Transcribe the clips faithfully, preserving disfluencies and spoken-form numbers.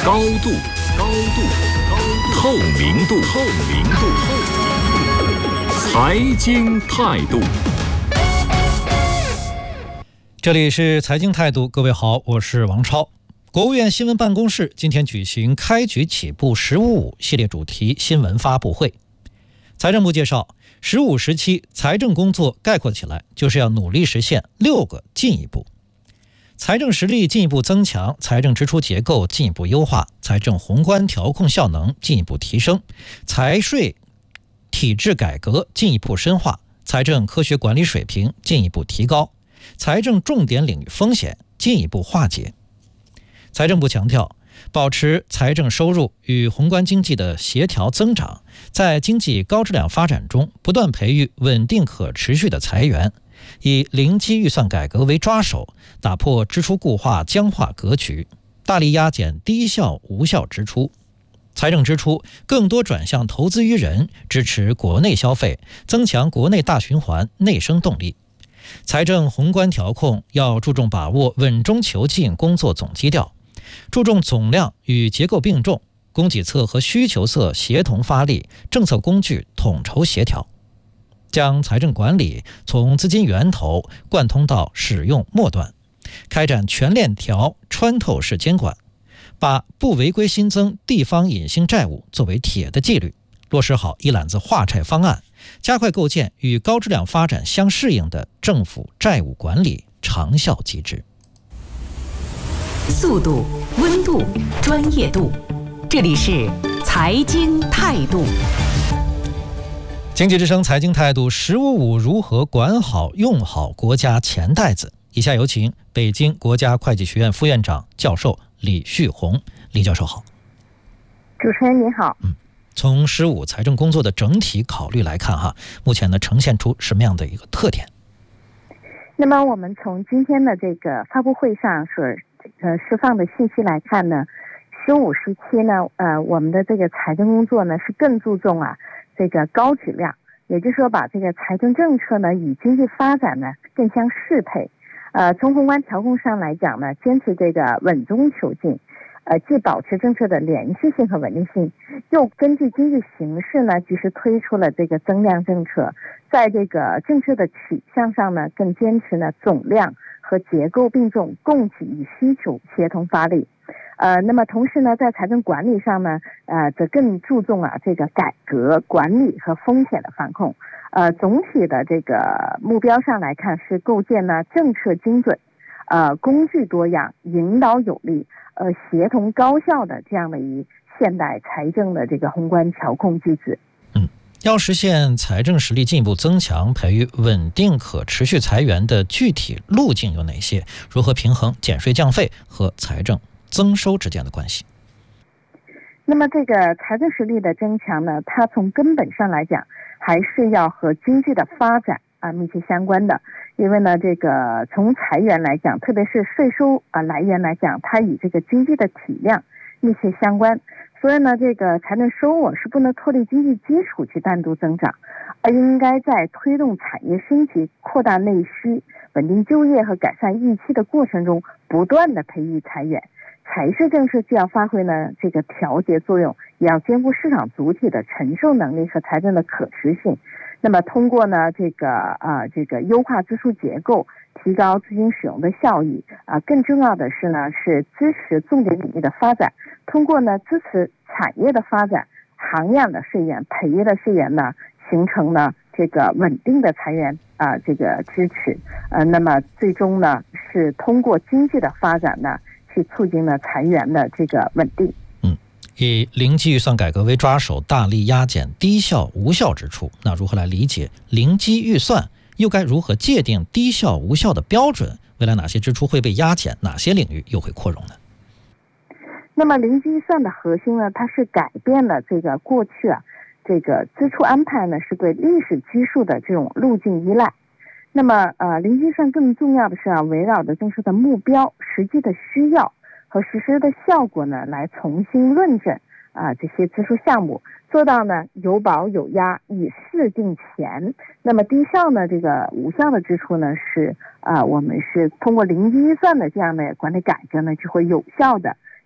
高度，高度，高度，透明度，透明度，财经态度。 这里是财经态度，各位好，我是王超。国务院新闻办公室今天举行开局起步十五五系列主题新闻发布会。财政部介绍，十五时期财政工作概括起来就是要努力实现六个进一步：财政实力进一步增强，财政支出结构进一步优化，财政宏观调控效能进一步提升，财税体制改革进一步深化，财政科学管理水平进一步提高，财政重点领域风险进一步化解。财政部强调，保持财政收入与宏观经济的协调增长，在经济高质量发展中不断培育稳定可持续的财源，以零基预算改革为抓手，打破支出固化僵化格局，大力压减低效无效支出。财政支出更多转向投资于人，支持国内消费，增强国内大循环内生动力。财政宏观调控要注重把握稳中求进工作总基调，注重总量与结构并重，供给侧和需求侧协同发力，政策工具统筹协调，将财政管理从资金源头贯通到使用末端，开展全链条穿透式监管，把不违规新增地方隐性债务作为铁的纪律，落实好一揽子化债方案，加快构建与高质量发展相适应的政府债务管理长效机制。 速度、温度、专业度，这里是财经态度。 经济之声财经态度十五五如何管好用好国家钱袋子？以下有请北京国家会计学院副院长教授李旭红。李教授好。 主持人您好。 嗯，从十五财政工作的整体考虑来看哈，目前呢呈现出什么样的一个特点？ 那么我们从今天的这个发布会上所呃释放的信息来看呢，十五时期呢，呃，我们的这个财政工作呢是更注重啊这个高质量，也就是说把这个财政政策呢与经济发展呢更相适配。呃，从宏观调控上来讲呢，坚持这个稳中求进，呃，既保持政策的连续性和稳定性，又根据经济形势呢，及时推出了这个增量政策。在这个政策的取向上呢，更坚持呢总量和结构并重，供给与需求协同发力。呃，那么同时呢，在财政管理上呢，呃，则更注重啊这个改革管理和风险的防控。呃，总体的这个目标上来看，是构建呢政策精准、呃工具多样、引导有力、呃协同高效的这样的一现代财政的这个宏观调控机制。 嗯，要实现财政实力进一步增强，培育稳定可持续财源的具体路径有哪些？如何平衡减税降费和财政增收之间的关系？ 那么这个财政实力的增强呢，它从根本上来讲，还是要和经济的发展啊密切相关的。因为呢，这个从财源来讲，特别是税收啊来源来讲，它与这个经济的体量密切相关。所以呢，这个财政收入是不能脱离经济基础去单独增长，而应该在推动产业升级、扩大内需、稳定就业和改善预期的过程中，不断的培育财源。财税政策既要发挥呢这个调节作用，也要兼顾市场主体的承受能力和财政的可持性。那么通过呢这个啊、呃、这个优化支出结构，提高资金使用的效益啊、呃，更重要的是呢是支持重点领域的发展。通过呢支持产业的发展，涵养的税源、培育的税源呢，形成呢这个稳定的财源啊、呃、这个支持。呃，那么最终呢是通过经济的发展呢，去促进了财源的这个稳定。 嗯，以零基预算改革为抓手，大力压减低效无效支出。那如何来理解零基预算？又该如何界定低效无效的标准？未来哪些支出会被压减，哪些领域又会扩容呢？ 那么零基预算的核心呢，它是改变了这个过去啊，这个支出安排呢是对历史基数的这种路径依赖。那么呃，零基预算更重要的是啊，围绕着政策的目标、实际的需要和实施的效果呢，来重新论证啊、呃、这些支出项目，做到呢有保有压，以势定钱。那么低效呢，这个无效的支出呢，是啊、呃、我们是通过零基预算的这样的管理改革呢，就会有效的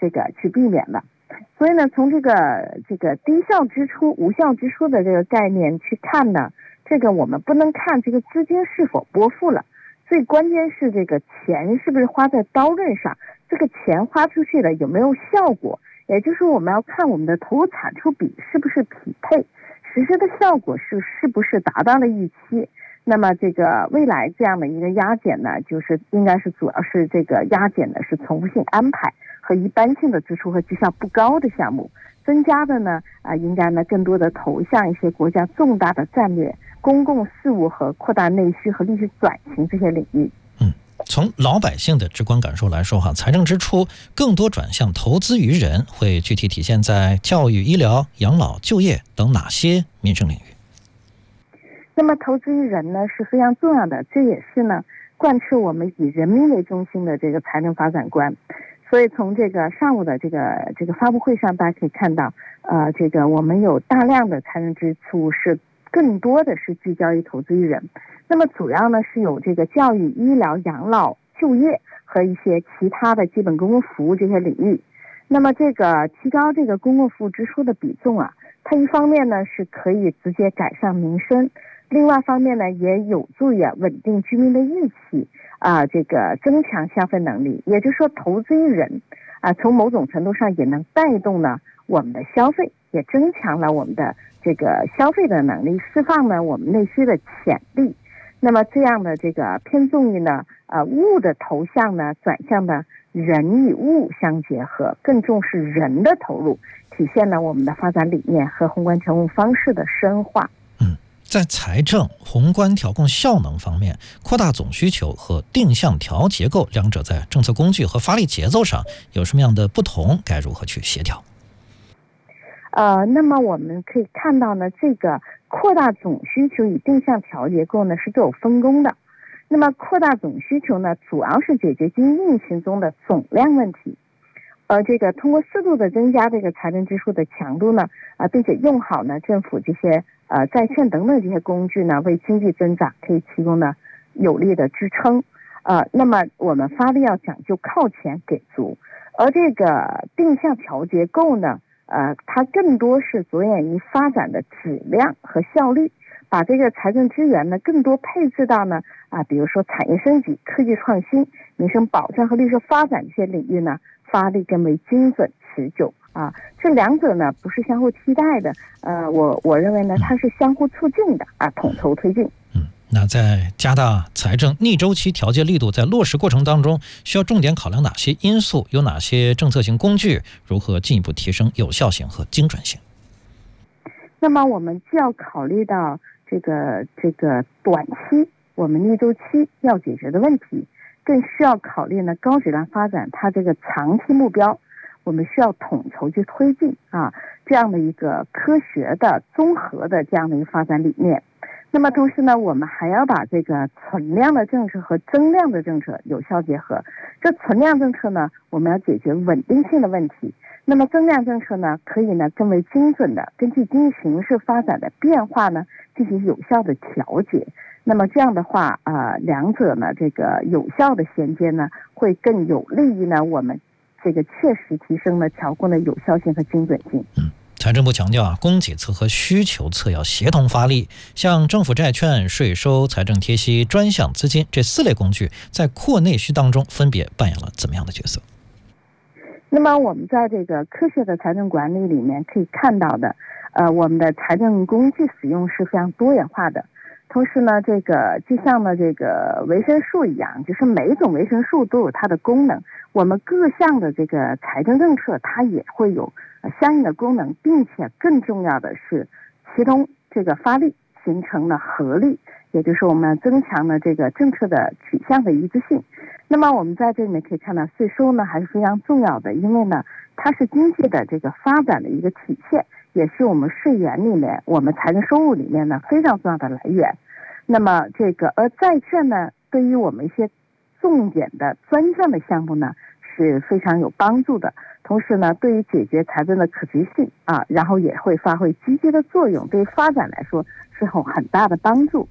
这个去避免的。所以呢，从这个这个低效支出、无效支出的这个概念去看呢，这个我们不能看这个资金是否拨付了，最关键是这个钱是不是花在刀刃上，这个钱花出去了有没有效果，也就是我们要看我们的投入产出比是不是匹配，实施的效果是是不是达到了预期。那么这个未来这样的一个压减呢，就是应该是主要是这个压减的是重复性安排和一般性的支出和绩效不高的项目，增加的呢啊、呃，应该呢更多的投向一些国家重大的战略、公共事务和扩大内需和利息转型这些领域。 嗯，从老百姓的直观感受来说哈，财政支出更多转向投资于人，会具体体现在教育、医疗、养老、就业等哪些民生领域？ 那么投资于人呢是非常重要的，这也是呢贯彻我们以人民为中心的这个财政发展观。所以从这个上午的这个这个发布会上，大家可以看到，呃，这个我们有大量的财政支出是更多的是聚焦于投资于人。那么主要呢是有这个教育、医疗、养老、就业和一些其他的基本公共服务这些领域。那么这个提高这个公共服务支出的比重啊，它一方面呢是可以直接改善民生，另外方面呢也有助于啊稳定居民的预期啊，这个增强消费能力。也就是说，投资于人啊，从某种程度上也能带动呢我们的消费，也增强了我们的这个消费的能力，释放了我们内需的潜力。那么这样的这个偏重于呢呃物的投向呢，转向呢人与物相结合，更重视人的投入，体现了我们的发展理念和宏观调控方式的深化。 嗯，在财政、宏观调控效能方面，扩大总需求和定向调结构两者在政策工具和发力节奏上有什么样的不同？该如何去协调？ 呃，那么我们可以看到呢，这个扩大总需求与定向调结构呢是都有分工的。那么扩大总需求呢，主要是解决经济运行中的总量问题，而这个通过适度的增加这个财政支出的强度呢，啊、呃，并且用好呢政府这些呃债券等等这些工具呢，为经济增长可以提供呢有力的支撑。呃，那么我们发力要讲究靠前给足，而这个定向调结构呢，呃，它更多是着眼于发展的质量和效率，把这个财政资源呢更多配置到呢啊，比如说产业升级、科技创新、民生保障和绿色发展这些领域呢，发力更为精准持久啊。这两者呢不是相互替代的，呃，我我认为呢它是相互促进的啊，统筹推进。 嗯，那在加大财政逆周期调节力度，在落实过程当中，需要重点考量哪些因素？有哪些政策性工具？如何进一步提升有效性和精准性？ 那么我们既要考虑到这个这个短期我们逆周期要解决的问题，更需要考虑呢高质量发展它这个长期目标，我们需要统筹去推进啊这样的一个科学的综合的这样的一个发展理念。那么同时呢，我们还要把这个存量的政策和增量的政策有效结合。这存量政策呢，我们要解决稳定性的问题。那么增量政策呢，可以呢更为精准的根据经济形势发展的变化呢，进行有效的调节。那么这样的话，呃，两者呢这个有效的衔接呢，会更有利于呢我们这个切实提升了调控的有效性和精准性。 嗯。财政部强调啊，供给侧和需求侧要协同发力，像政府债券、税收、财政贴息、专项资金这四类工具，在扩内需当中分别扮演了怎么样的角色？ 那么我们在这个科学的财政管理里面可以看到的，呃，我们的财政工具使用是非常多元化的。同时呢，这个就像呢这个维生素一样，就是每一种维生素都有它的功能。我们各项的这个财政政策，它也会有相应的功能，并且更重要的是协同这个发力，形成了合力，也就是我们增强了这个政策的取向的一致性。那么我们在这里面可以看到，税收呢还是非常重要的，因为呢它是经济的这个发展的一个体现，也是我们税源里面、我们财政收入里面呢非常重要的来源。那么这个而债券呢，对于我们一些重点的专项的项目呢是非常有帮助的，同时呢对于解决财政的可持续性啊，然后也会发挥积极的作用，对于发展来说是有很大的帮助。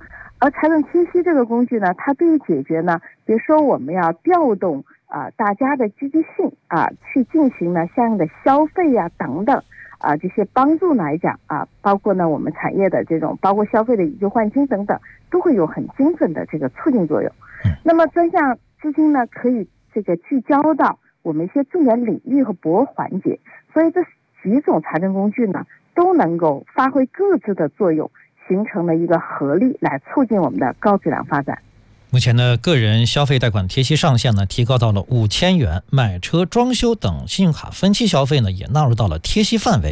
而财政贴息这个工具呢，它对于解决呢，比如说我们要调动啊、呃、大家的积极性啊、呃，去进行呢相应的消费呀、啊、等等啊、呃、这些帮助来讲啊，包括呢我们产业的这种包括消费的以旧换新等等，都会有很精准的这个促进作用。那么专项资金呢，可以这个聚焦到我们一些重点领域和薄环节，所以这几种财政工具呢，都能够发挥各自的作用，形成了一个合力来促进我们的高质量发展。 目前呢，个人消费贷款贴息上限呢提高到了五千元，买车、装修等信用卡分期消费呢也纳入到了贴息范围。